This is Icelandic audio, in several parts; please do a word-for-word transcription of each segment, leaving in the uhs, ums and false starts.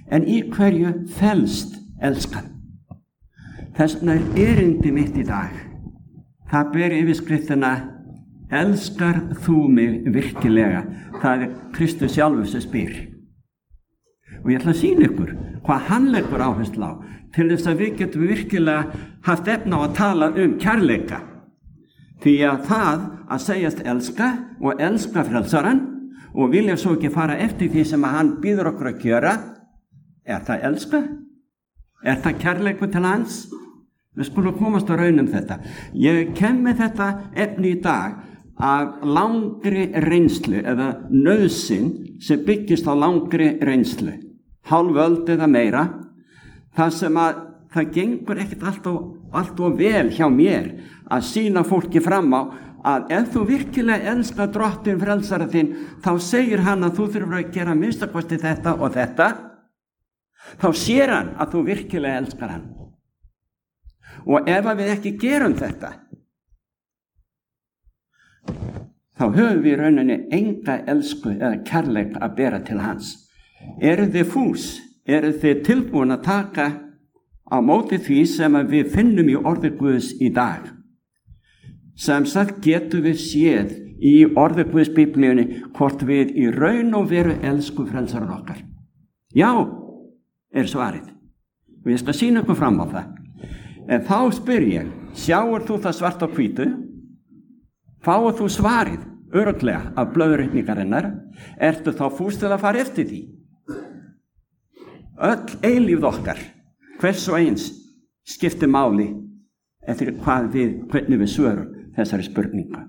En í hverju felst elskan? Þess vegna er erindi mitt í dag. Það ber yfirskriftina elskar þú mig virkilega? Það er Kristus sjálfur sem spyr. Og ég ætla að sýna ykkur hvað hann leggur áherslu á til þess að við getum virkilega haft efni á að tala um kærleika. Því að það að segjast elska og elska frelsarann og vilja svo ekki fara eftir því sem að hann býður okkur að gjöra, er það elska? Er það kærleikur til hans? Við skulum komast á raun um þetta. Ég kem með þetta efni í dag af langri reynslu eða nauðsyn sem byggist á langri reynslu. Hálf öld eða meira. Það sem að það gengur ekkert allt og, allt og vel hjá mér að sýna fólki fram á að ef þú virkilega elskar drottinn frelsara þinn, þá segir hann að þú þurfur að gera minnstakosti þetta og þetta. Þá sér hann að þú virkilega elskar hann. Og ef við ekki gerum þetta, þá höfum við í rauninni enga elsku eða kærleik að bera til hans. Eru þið fús? Eru þið tilbúin að taka á móti því sem við finnum í orði Guðs í dag? Sem sagt getum við séð í orði Guðs Biblíunni hvort við í raun og veru elsku frelsarar okkar. Já, er svarið. Og ég skal sýna ykkur fram á það. En þá spyr ég, sjáur þú það svart á hvítu? Fáir þú svarið örugglega af blöðurreikningarinnar? Ertu þá fús til að fara eftir því? Öll eilífð okkar, hvers og eins, skiptir máli eftir hvað við, hvernig við svörum þessari spurningu.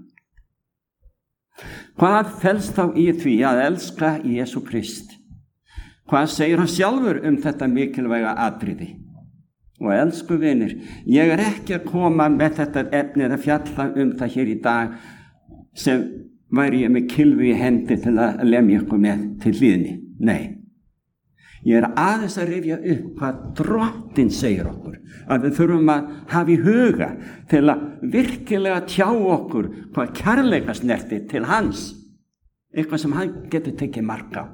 Hvað felst þá í því að elska Jesú Krist? Hvað segir hann sjálfur um þetta mikilvæga atriði? Og elsku vinir, ég er ekki að koma með þetta efnið að fjalla um það hér í dag sem væri ég með kylfu í hendi til að lemja ykkur með til hlýðni. Nei. Ég er aðeins að rifja upp hvað Drottinn segir okkur, að við þurfum að hafa í huga til að virkilega tjá okkur hvað kærleika snerti til hans, eitthvað sem hann getur tekið mark á.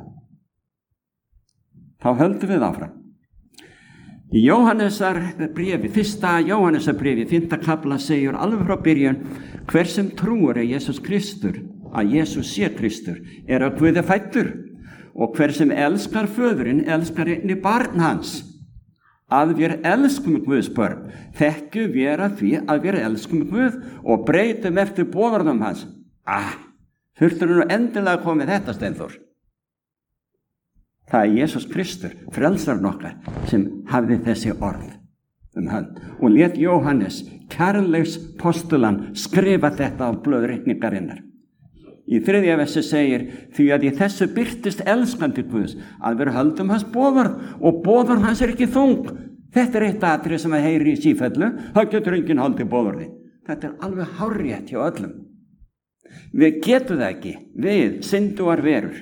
Þá höldum við áfram. Í Jóhannesar bréfi, fyrsta Jóhannesar bréfi, fimmta kafla segir alveg frá byrjun, hver sem trúir að Jesús Kristur, að Jesús sé Kristur, er að Guði fæddur. Og hver sem elskar föðurinn, elskar einnig barn hans. Að við elskum Guðs börn, þekkjum við að því að við elskum Guð og breytum eftir boðorðum hans. Ah, þurftur nú endilega að koma með þetta, Steinþór. Það er Jesús Kristur, frelsarinn okkar, sem hafði þessi orð um hann. Og lét Jóhannes, kærleiks postulan, skrifa þetta á blöðreikningarinnar. Í þriðja versi segir, því að í þessu birtist elskandi Guðs, að við höldum hans boðorð, og boðorð hans er ekki þung. Þetta er eitt atriði sem að heyri í sífellu, það getur enginn haldið boðorði. Þetta er alveg hárrétt hjá öllum. Við getum það ekki, við, syndugar verur,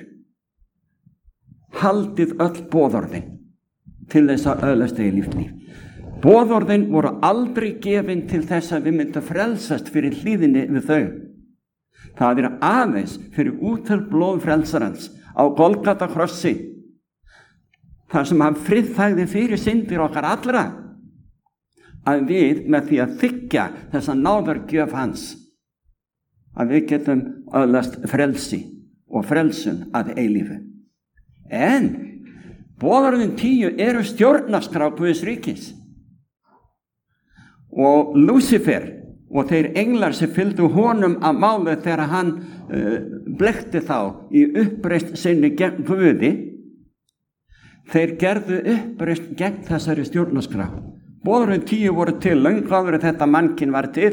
haldið öll boðorðin til þess að öðlast eilíft líf. Boðorðin voru aldrei gefin til þess að við myndum frelsast fyrir hlýðinni við þau. Það er aðeins fyrir úttal blóð frelsarans á Golgata krossi, þar sem hann friðþægði fyrir syndir okkar allra, að við með því að þiggja þessa náðargjöf hans, að við getum öðlast frelsi og frelsun að eilífu. En boðorðin tíu eru stjórnarskrá Guðs ríkis. Og Lúsifer og þeir englar sem fylgdu honum að máli þegar hann uh, blekkti þá í uppreist sinni gegn Guði, þeir gerðu uppreist gegn þessari stjórnarskrá. Boðorðin tíu voru til löngu áður en þetta mannkyn var til.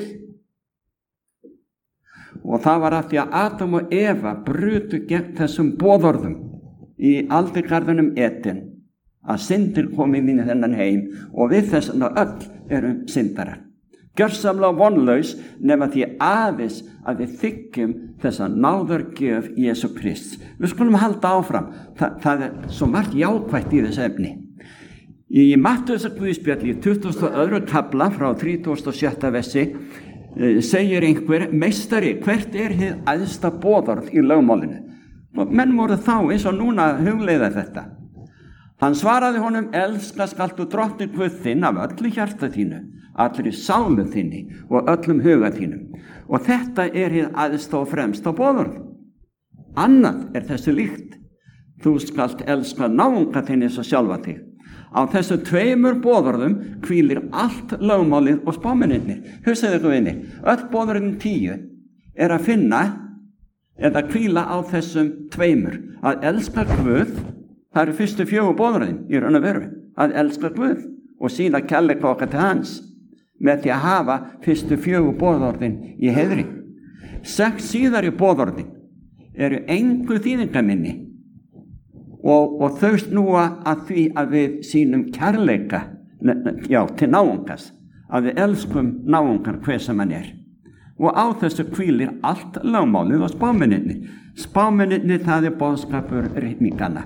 Og það var af því að Adam og Eva brutu gegn þessum boðorðum í aldirgarðinum Eden, að syndir komið inn í þennan heim og við þess að öll erum syndarar. Gjörsamlega vonlaus nema því aðeins að við þiggjum þessa náðargjöf Jesú Krists. Við skulum halda áfram. Þa, það er svo margt jákvætt í þessu efni. Í Mattheusar guðspjalli, tuttugasta og öðrum kafla frá þrítugasta og sjötta versi, segir einhver, meistari, hvert er hið æðsta boðorð í lögmálinu? Og menn voru þá eins og núna hugleiða þetta. Hann svaraði honum, elska skaltu drottinn Guð þinn af öllu hjarta þínu, allri sálu þinni og öllum huga þínum. Og þetta er hið æðsta og fremsta boðorð. Annað er þessu líkt. Þú skalt elska náunga þinn eins og sjálfa þig. Á þessu tveimur boðorðum hvílir allt lögmálið og spámennirnir. Hugsaðu ykkur vinir, öll boðorðin tíu er að finna eða hvíla á þessum tveimur. Að elska Guð, það eru fyrstu fjögur boðorðin í raun og veru. Að elska Guð og sýna kærleika okkar til hans með því að hafa fyrstu fjögur boðorðin í heiðri. Sex síðari boðorðin eru engu þýðingaminni og, og þau snúa að því að við sýnum kærleika já, til náungas, að við elskum náungan hver sem hann er. Og á þessu hvílir allt lögmálið og spámennirni. Spámennirni, það er boðskapur ritninganna.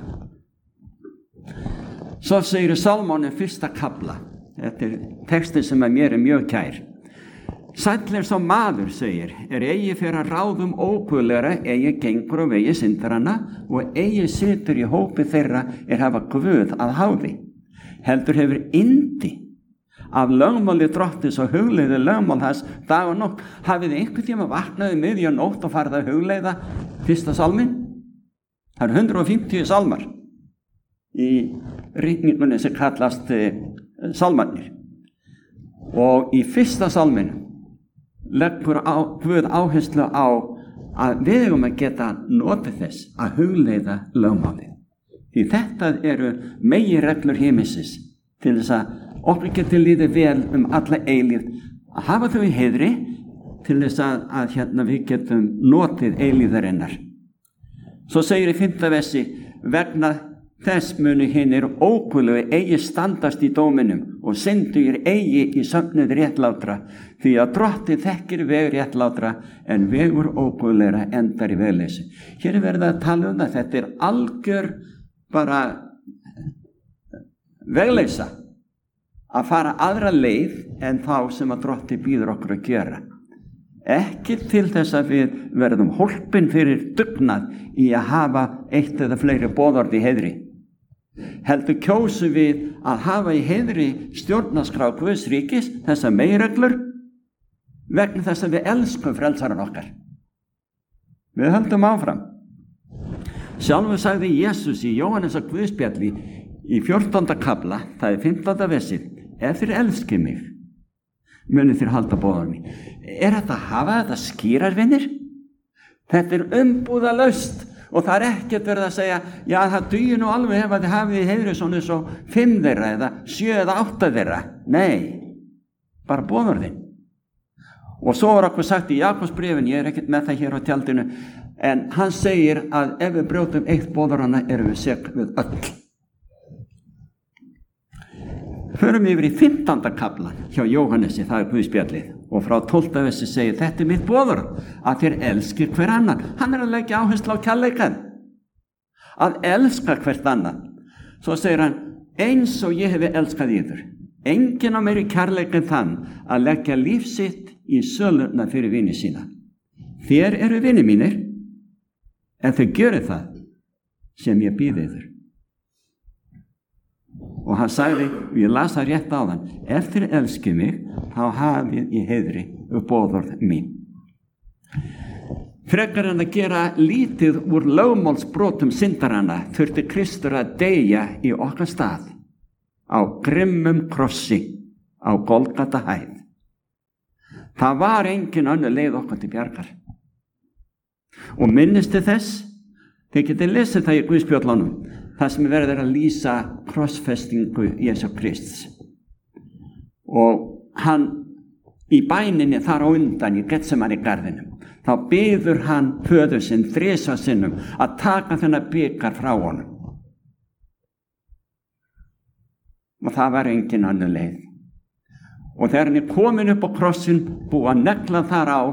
Svo segir Sálmónin fyrsta kafla. Þetta er textin sem að mér er mjög kær. Sæll er sá maður, segir, er eigi fyrir að ráðum óguðlegra, eigi gengur og vegi syndaranna og eigi situr í hópi þeirra er hafa Guð að háði. Heldur hefur yndi af lögmáli drottins og hugleiði lögmál þess dag og nótt. Hafið einhvern tíma vaknaði miðja nótt og farið að hugleiða fyrsta sálmin? Það eru hundrað og fimmtíu sálmar í ritningunni sem kallast eh, sálmarnir. Og í fyrsta sálminu leggur á, Guð áherslu á að við eigum að geta notið þess að hugleiða lögmálið. Því þetta eru meginreglur himinsins til þess að okkur geti líðið vel um alla eilífð, að hafa þau í heiðri til þess að, að hérna við getum notið eilíðarinnar. Svo segir í fimmta versi, vegna þess munu hinir óguðlegu eigi standast í dóminum og syndugir eigi í söfnuð réttlátra, því að drottinn þekkir veg réttlátra en vegur óguðlegra endar í vegleysi. Hér er verið að tala um það, þetta er algjör bara vegleysa að fara aðra leið en þá sem að drottinn býður okkur að gera. Ekki til þess að við verðum hólpin fyrir dugnað í að hafa eitt eða fleiri boðorð í heiðri. Heldur kjósum við að hafa í heiðri stjórnarskrá Guðs ríkis, þessar meginreglur, vegna þess að við elskum frelsaran okkar. Við höldum áfram. Sjálfur sagði Jesús í Jóhannesar Guðspjalli í fjórtánda kafla, það er fimmtánda versið, ef þér elskið mig, munið þér halda boðorð mín. Er þetta að hafa þetta skýrar, vinir? Þetta er umbúðalaust og það er ekkert verið að segja, já það dugir nú alveg ef að þið hafið í heiðri svona svo fimm þeirra eða sjö eða átta þeirra. Nei, bara boðorðin. Og svo var okkur sagt í Jakobsbréfinu, ég er ekkert með það hér á tjaldinu, en hann segir að ef við brjótum eitt boðorðana erum við sek við öll. Förum yfir í fimmtánda kafla hjá Jóhannesi, það er Guðspjallið, og frá tólfta versi segir, þetta er mitt boðorð, að þér elskir hver annan. Hann er að leggja áherslu á kærleikann, að elska hvert annan. Svo segir hann, eins og ég hefi elskað yður. Enginn á meiri kærleik en þann að leggja líf sitt í sölurna fyrir vini sína. Þér eru vini mínir, en þau gjöru það sem ég býði yður. Og hann sagði, og ég las það rétt á þann, ef þér elskið mig, þá hafið í heiðri boðorð mín. Frekar en að gera lítið úr lögmálsbrotum syndaranna, þurfti Kristur að deyja í okkar stað, á grimmum krossi, á Golgata hæð. Það var engin önnur leið okkar til bjargar. Og minnistu þess, þið getið lesið það í Guðspjöllunum, það sem verður að lýsa krossfestingu Jesú Krists. Og hann í bæninni þar á undan í Getsemani garðinum, þá biður hann föður sinn þrisvar sinnum að taka þennan bikar frá honum. Og það var engin önnur leið. Og þegar hann er komin upp á krossin, búið að negla þar á,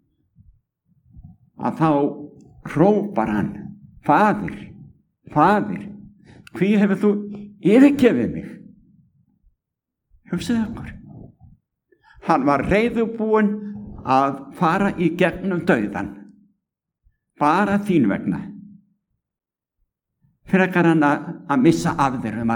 að þá hrópar hann, Faðir, Faðir, hví hefur þú yfirgefið mig? Hugsaðu okkur. Hann var reiðubúinn að fara í gegnum dauðan, bara þín vegna. Frekar hann að, að missa af þér um